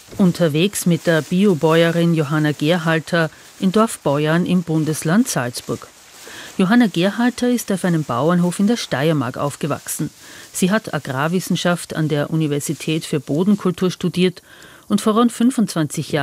Unterwegs mit der Biobäuerin Johanna Gerhalter in Dorf Beuern im Bundesland Salzburg. Johanna Gerhalter ist auf einem Bauernhof in der Steiermark aufgewachsen. Sie hat Agrarwissenschaft an der Universität für Bodenkultur studiert und vor rund 25 Jahren